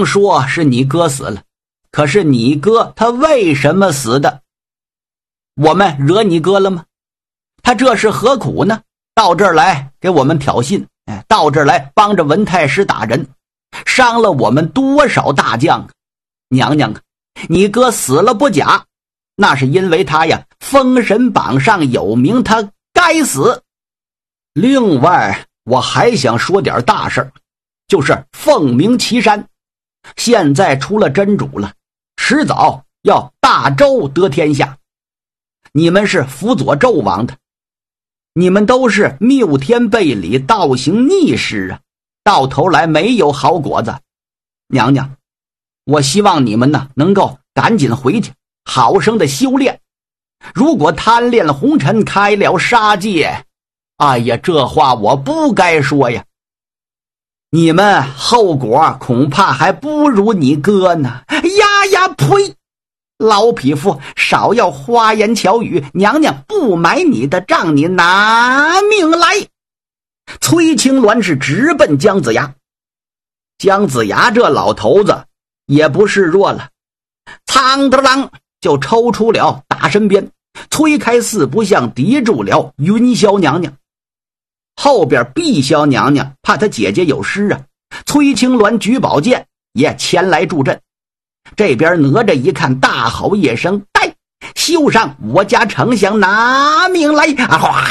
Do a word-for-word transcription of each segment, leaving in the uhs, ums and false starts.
甭说是你哥死了，可是你哥他为什么死的？我们惹你哥了吗？他这是何苦呢？到这儿来给我们挑衅，哎，到这儿来帮着文太师打人，伤了我们多少大将啊！娘娘啊，你哥死了不假，那是因为他呀封神榜上有名，他该死。另外我还想说点大事儿，就是凤鸣岐山现在出了真主了，迟早要大周得天下。你们是辅佐纣王的，你们都是谬天背理，倒行逆施啊，到头来没有好果子。娘娘，我希望你们呢能够赶紧回去，好生的修炼。如果贪恋红尘，开了杀戒，哎呀，这话我不该说呀。你们后果恐怕还不如你哥呢。呀呀呸！老匹夫，少要花言巧语，娘娘不买你的账，你拿命来！崔青鸾是直奔姜子牙。姜子牙这老头子也不示弱了，苍的啷就抽出了大身鞭，推开四不像，抵住了云霄娘娘。后边碧霄娘娘怕她姐姐有失啊，崔青鸾举宝剑也前来助阵。这边哪吒一看，大吼一声，带休上我家丞相拿命来！啊哗！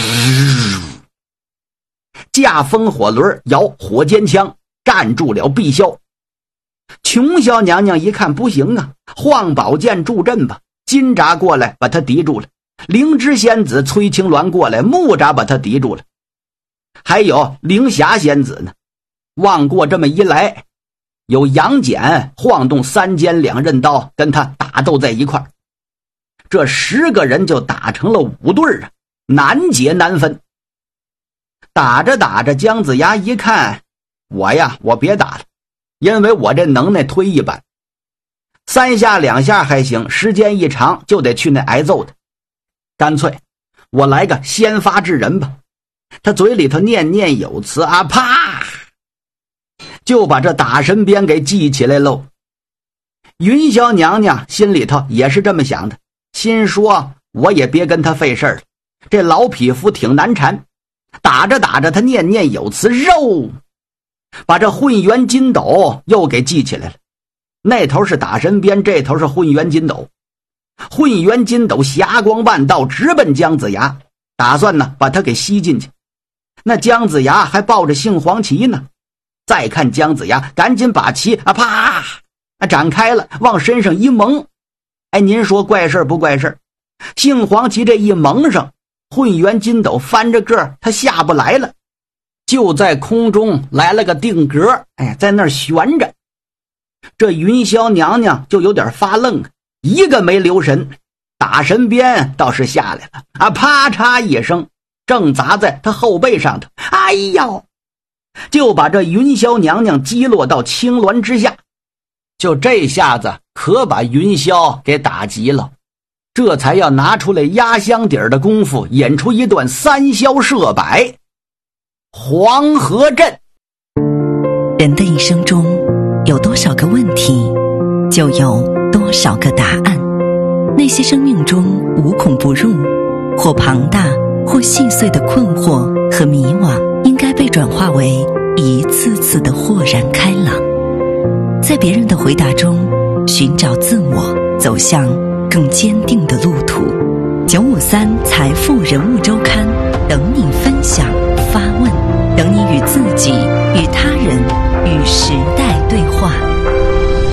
驾风火轮摇火尖枪站住了碧霄。琼霄娘娘一看不行啊，晃宝剑助阵吧。金吒过来把他敌住了，灵芝仙子崔青鸾过来，木吒把他敌住了，还有灵霞仙子呢。望过这么一来，有杨戬晃动三尖两刃刀跟他打斗在一块儿，这十个人就打成了五对啊，难解难分。打着打着，姜子牙一看，我呀我别打了，因为我这能耐推一般，三下两下还行，时间一长就得去那挨揍的，干脆我来个先发制人吧。他嘴里头念念有词啊，啪就把这打神鞭给记起来喽。云霄娘娘心里头也是这么想的，心说我也别跟他费事了，这老匹夫挺难缠。打着打着，他念念有词，肉把这混元金斗又给记起来了。那头是打神鞭，这头是混元金斗。混元金斗霞光万道，直奔姜子牙，打算呢把他给吸进去。那姜子牙还抱着杏黄旗呢，再看姜子牙赶紧把旗啊啪啊展开了，往身上一蒙。哎，您说怪事不怪事？杏黄旗这一蒙上，混元金斗翻着个他下不来了，就在空中来了个定格，哎，在那儿悬着。这云霄娘娘就有点发愣，一个没留神，打神鞭倒是下来了啊，啪嚓一声，正砸在他后背上头，哎呦，就把这云霄娘娘击落到青鸾之下。就这下子可把云霄给打急了，这才要拿出来压箱底儿的功夫，演出一段三霄射百。黄河阵。 人的一生中有多少个问题，就有多少个答案。那些生命中无孔不入，或庞大或细碎的困惑和迷惘，应该被转化为一次次的豁然开朗。在别人的回答中寻找自我，走向更坚定的路途。九五三财富人物周刊，等你分享发问，等你与自己、与他人、与时代对话。